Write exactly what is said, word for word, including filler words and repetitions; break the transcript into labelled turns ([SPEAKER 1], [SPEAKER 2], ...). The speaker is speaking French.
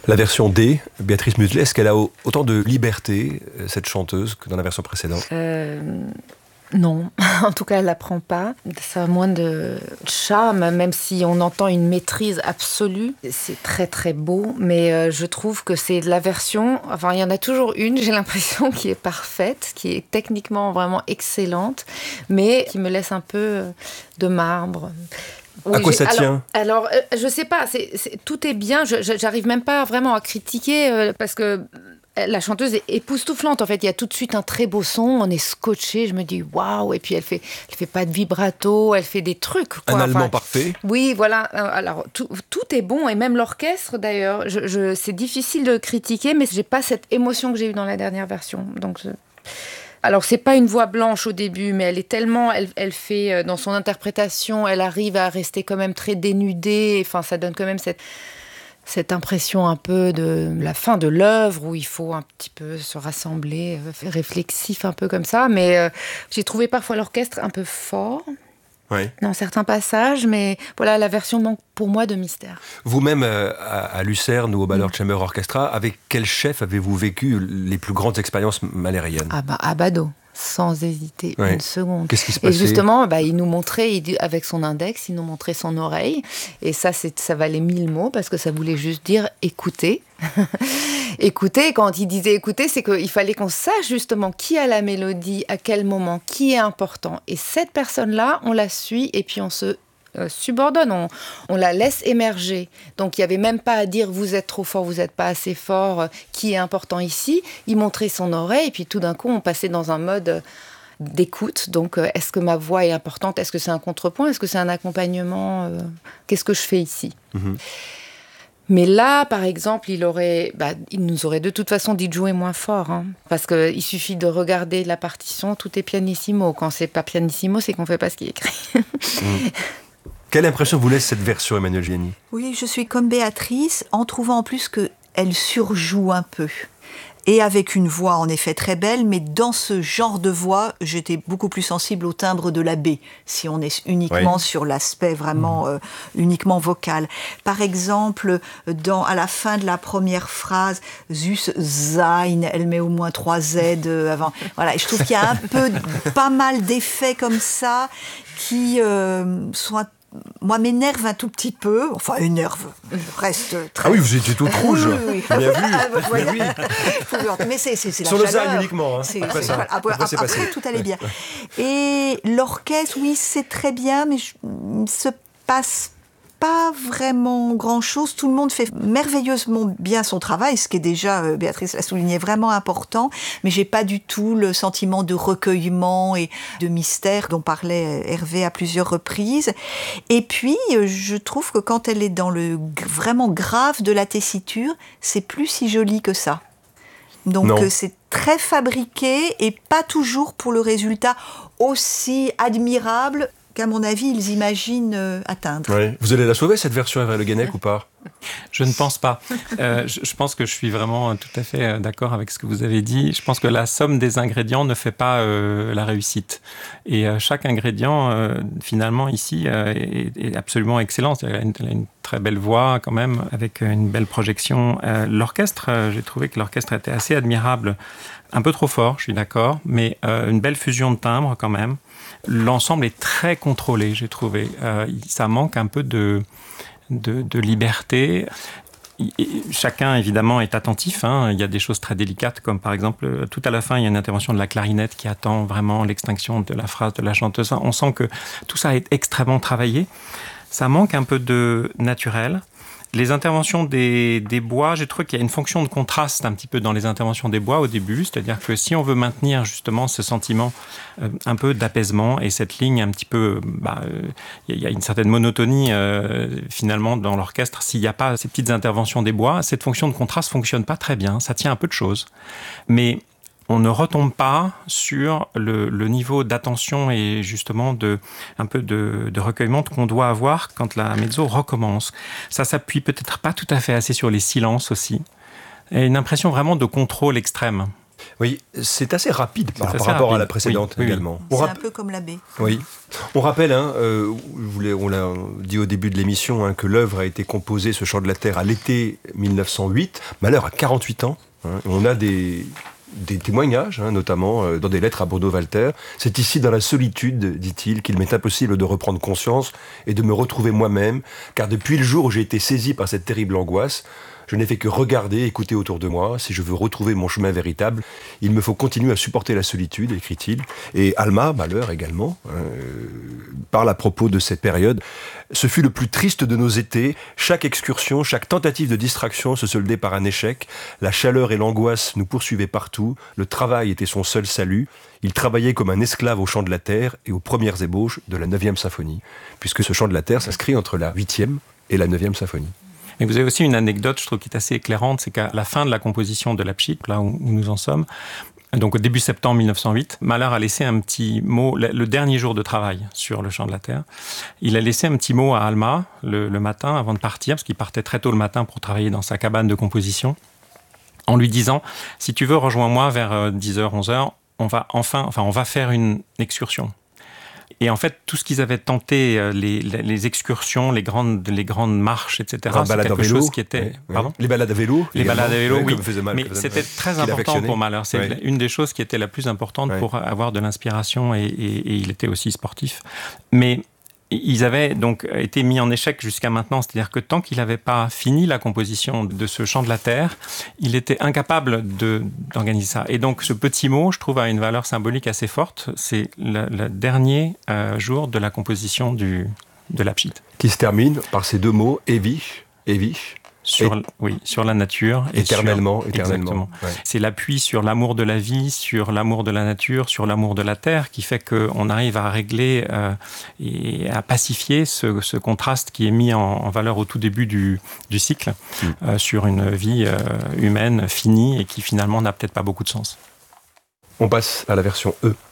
[SPEAKER 1] La version D, Béatrice Muselet, est-ce qu'elle a autant de liberté, cette chanteuse, que dans la version précédente ?
[SPEAKER 2] euh... Non, en tout cas, elle n'apprend pas. Ça a moins de charme, même si on entend une maîtrise absolue. C'est très, très beau, mais euh, je trouve que c'est la version... Enfin, il y en a toujours une, j'ai l'impression, qui est parfaite, qui est techniquement vraiment excellente, mais qui me laisse un peu de marbre.
[SPEAKER 1] Oui, à quoi ça tient ?
[SPEAKER 2] Alors, alors euh, je sais pas, c'est, c'est, tout est bien, je, je, j'arrive même pas vraiment à critiquer, euh, parce que la chanteuse est époustouflante. En fait, il y a tout de suite un très beau son, on est scotché, je me dis waouh, et puis elle fait, elle fait pas de vibrato, elle fait des trucs. Quoi.
[SPEAKER 1] Un
[SPEAKER 2] enfin,
[SPEAKER 1] allemand parfait.
[SPEAKER 2] Oui, voilà. Alors, tout, tout est bon, et même l'orchestre d'ailleurs. Je, je, c'est difficile de critiquer, mais j'ai pas cette émotion que j'ai eue dans la dernière version. Donc, je... Alors, c'est pas une voix blanche au début, mais elle est tellement... Elle, elle fait, dans son interprétation, elle arrive à rester quand même très dénudée. Enfin, ça donne quand même cette... cette impression un peu de la fin de l'œuvre où il faut un petit peu se rassembler, réflexif un peu comme ça. Mais euh, j'ai trouvé parfois l'orchestre un peu fort
[SPEAKER 1] oui.
[SPEAKER 2] dans certains passages, mais voilà, la version manque pour moi de mystère.
[SPEAKER 1] Vous-même, euh, à, à Lucerne ou au Ballard Chamber Orchestra, avec quel chef avez-vous vécu les plus grandes expériences mahlériennes ?
[SPEAKER 2] Ah bah, Abbado. Sans hésiter oui. une seconde.
[SPEAKER 1] Qu'est-ce qui se passait ?
[SPEAKER 2] Et justement, bah, il nous montrait, il, avec son index, il nous montrait son oreille. Et ça, c'est, ça valait mille mots parce que ça voulait juste dire écouter. Écouter, quand il disait écouter, c'est qu'il fallait qu'on sache justement qui a la mélodie, à quel moment, qui est important. Et cette personne-là, on la suit et puis on se Euh, subordonne, on, on la laisse émerger. Donc il n'y avait même pas à dire vous êtes trop fort, vous n'êtes pas assez fort, euh, qui est important ici. Il montrait son oreille et puis tout d'un coup on passait dans un mode d'écoute. Donc euh, est-ce que ma voix est importante ? Est-ce que c'est un contrepoint ? Est-ce que c'est un accompagnement ? euh, Qu'est-ce que je fais ici ? mm-hmm. Mais là, par exemple, il, aurait, bah, il nous aurait de toute façon dit de jouer moins fort. Hein, parce qu'il suffit de regarder la partition, tout est pianissimo. Quand c'est pas pianissimo, c'est qu'on ne fait pas ce qui est écrit. mm.
[SPEAKER 1] Quelle impression vous laisse cette version, Emmanuelle Gianni ?
[SPEAKER 3] Oui, je suis comme Béatrice, en trouvant en plus qu'elle surjoue un peu. Et avec une voix en effet très belle, mais dans ce genre de voix, j'étais beaucoup plus sensible au timbre de la B, si on est uniquement oui. sur l'aspect vraiment mmh. euh, uniquement vocal. Par exemple, dans, à la fin de la première phrase, Zus sein, elle met au moins trois Z avant. Voilà, je trouve qu'il y a un peu, pas mal d'effets comme ça qui euh, sont moi, m'énerve un tout petit peu. Enfin, énerve. Reste très...
[SPEAKER 1] Ah oui, vous étiez toute rouge.
[SPEAKER 3] Oui, oui.
[SPEAKER 1] Bien vu.
[SPEAKER 3] Voilà. Bien oui. Mais c'est, c'est, c'est la
[SPEAKER 1] sur
[SPEAKER 3] chaleur.
[SPEAKER 1] le sein uniquement. Hein.
[SPEAKER 3] C'est,
[SPEAKER 1] après,
[SPEAKER 3] c'est,
[SPEAKER 1] ça,
[SPEAKER 3] voilà. après,
[SPEAKER 1] après, c'est
[SPEAKER 3] après,
[SPEAKER 1] passé.
[SPEAKER 3] tout allait bien. Et l'orchestre, oui, c'est très bien, mais je, il se passe pas vraiment grand-chose. Tout le monde fait merveilleusement bien son travail, ce qui est déjà, euh, Béatrice l'a souligné, vraiment important. Mais j'ai pas du tout le sentiment de recueillement et de mystère dont parlait Hervé à plusieurs reprises. Et puis, euh, je trouve que quand elle est dans le g- vraiment grave de la tessiture, c'est plus si joli que ça. Donc euh, c'est très fabriqué et pas toujours pour le résultat aussi admirable qu'à mon avis, ils imaginent euh, atteindre.
[SPEAKER 1] Oui. Vous allez la sauver, cette version, Hervé Le Guenec, ou pas ?
[SPEAKER 4] Je ne pense pas. Euh, je, je pense que je suis vraiment tout à fait d'accord avec ce que vous avez dit. Je pense que la somme des ingrédients ne fait pas euh, la réussite. Et euh, chaque ingrédient, euh, finalement, ici, euh, est, est absolument excellent. Elle a, une, elle a une très belle voix, quand même, avec une belle projection. Euh, l'orchestre, euh, j'ai trouvé que l'orchestre était assez admirable. Un peu trop fort, je suis d'accord, mais euh, une belle fusion de timbres, quand même. L'ensemble est très contrôlé, j'ai trouvé. Euh, ça manque un peu de, de, de liberté. Et chacun, évidemment, est attentif. Hein. Il y a des choses très délicates, comme par exemple, tout à la fin, il y a une intervention de la clarinette qui attend vraiment l'extinction de la phrase de la chanteuse. On sent que tout ça est extrêmement travaillé. Ça manque un peu de naturel. Les interventions des, des bois, j'ai trouvé qu'il y a une fonction de contraste un petit peu dans les interventions des bois au début, c'est-à-dire que si on veut maintenir justement ce sentiment euh, un peu d'apaisement et cette ligne un petit peu, bah, euh, il y a une certaine monotonie euh, finalement dans l'orchestre, s'il n'y a pas ces petites interventions des bois, cette fonction de contraste fonctionne pas très bien, ça tient un peu de choses. Mais on ne retombe pas sur le, le niveau d'attention et justement de, un peu de, de recueillement qu'on doit avoir quand la mezzo recommence. Ça s'appuie peut-être pas tout à fait assez sur les silences aussi. Et une impression vraiment de contrôle extrême.
[SPEAKER 1] Oui, c'est assez rapide par,
[SPEAKER 4] C'est
[SPEAKER 1] par
[SPEAKER 4] assez
[SPEAKER 1] rapport
[SPEAKER 4] rapide.
[SPEAKER 1] à la précédente
[SPEAKER 4] Oui, oui,
[SPEAKER 1] également.
[SPEAKER 3] C'est
[SPEAKER 1] On
[SPEAKER 3] un
[SPEAKER 1] rap-
[SPEAKER 3] peu comme l'abbé.
[SPEAKER 1] Oui. On rappelle, hein, euh, je voulais- on l'a dit au début de l'émission, hein, que l'œuvre a été composée, ce Chant de la Terre, à l'été mille neuf cent huit. Malheur a quarante-huit ans. Hein. On a des, des témoignages, hein, notamment euh, dans des lettres à Bruno Walter. C'est ici dans la solitude, dit-il, qu'il m'est impossible de reprendre conscience et de me retrouver moi-même, car depuis le jour où j'ai été saisi par cette terrible angoisse, je n'ai fait que regarder, écouter autour de moi. Si je veux retrouver mon chemin véritable, il me faut continuer à supporter la solitude, écrit-il. Et Alma, Malheur également, euh, parle à propos de cette période. Ce fut le plus triste de nos étés. Chaque excursion, chaque tentative de distraction se soldait par un échec. La chaleur et l'angoisse nous poursuivaient partout. Le travail était son seul salut. Il travaillait comme un esclave au Chant de la Terre et aux premières ébauches de la neuvième symphonie, puisque ce Chant de la Terre s'inscrit entre la huitième et la neuvième symphonie.
[SPEAKER 4] Et vous avez aussi une anecdote, je trouve, qui est assez éclairante, c'est qu'à la fin de la composition de la Pschit, là où, où nous en sommes, donc au début septembre mille neuf cent huit, Mahler a laissé un petit mot, le, le dernier jour de travail sur le Chant de la Terre. Il a laissé un petit mot à Alma le, le matin avant de partir, parce qu'il partait très tôt le matin pour travailler dans sa cabane de composition, en lui disant « Si tu veux, rejoins-moi vers dix heures, onze heures, on va enfin, enfin, on va faire une excursion ». Et en fait, tout ce qu'ils avaient tenté, les, les, les excursions, les grandes, les grandes marches, et cetera, c'est quelque chose qui était...
[SPEAKER 1] Oui,
[SPEAKER 4] Pardon ?
[SPEAKER 1] Les balades à vélo.
[SPEAKER 4] Les
[SPEAKER 1] également.
[SPEAKER 4] balades à vélo, oui.
[SPEAKER 1] Faisait mal,
[SPEAKER 4] mais c'était très important pour Mahler. C'est
[SPEAKER 1] oui.
[SPEAKER 4] une des choses qui était la plus importante
[SPEAKER 1] oui.
[SPEAKER 4] pour avoir de l'inspiration, et, et, et il était aussi sportif. Mais ils avaient donc été mis en échec jusqu'à maintenant, c'est-à-dire que tant qu'il n'avait pas fini la composition de ce Chant de la Terre, il était incapable de, d'organiser ça. Et donc ce petit mot, je trouve, a une valeur symbolique assez forte. C'est le, le dernier euh, jour de la composition du, de la Pschit.
[SPEAKER 1] Qui se termine par ces deux mots, ewig, ewig.
[SPEAKER 4] Sur,
[SPEAKER 1] Et,
[SPEAKER 4] oui, sur la nature. Et
[SPEAKER 1] éternellement,
[SPEAKER 4] sur,
[SPEAKER 1] éternellement. Ouais.
[SPEAKER 4] C'est l'appui sur l'amour de la vie, sur l'amour de la nature, sur l'amour de la terre, qui fait qu'on arrive à régler euh, et à pacifier ce, ce contraste qui est mis en, en valeur au tout début du, du cycle, mm. euh, sur une vie euh, humaine finie et qui finalement n'a peut-être pas beaucoup de sens.
[SPEAKER 1] On passe à la version E.